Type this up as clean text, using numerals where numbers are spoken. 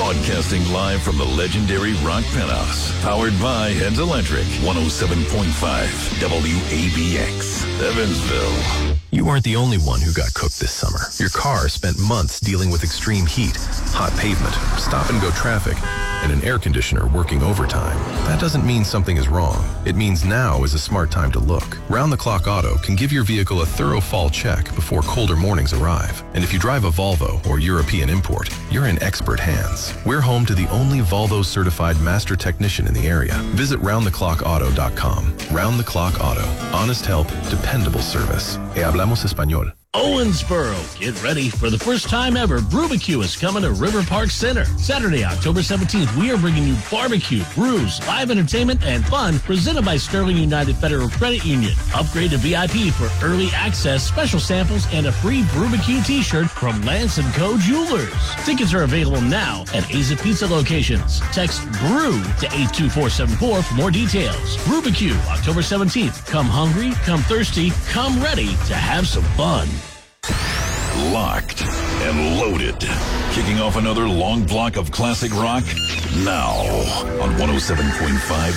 Broadcasting live from the legendary Rock Penthouse. Powered by Heads Electric. 107.5 WABX. Evansville. You aren't the only one who got cooked this summer. Your car spent months dealing with extreme heat, hot pavement, stop-and-go traffic, and an air conditioner working overtime. That doesn't mean something is wrong. It means now is a smart time to look. Round-the-clock Auto can give your vehicle a thorough fall check before colder mornings arrive. And if you drive a Volvo or European import, you're in expert hands. We're home to the only Volvo-certified master technician in the area. Visit roundtheclockauto.com. Round the Clock Auto. Honest help, dependable service. Hablamos español. Owensboro, get ready for the first time ever. Brubacue is coming to River Park Center. Saturday, October 17th, we are bringing you barbecue, brews, live entertainment, and fun presented by Sterling United Federal Credit Union. Upgrade to VIP for early access, special samples, and a free Brubacue t-shirt from Lance & Co. Jewelers. Tickets are available now at Aza Pizza locations. Text BREW to 82474 for more details. Brubacue, October 17th. Come hungry, come thirsty, come ready to have some fun. Locked and loaded. Kicking off another long block of classic rock now on 107.5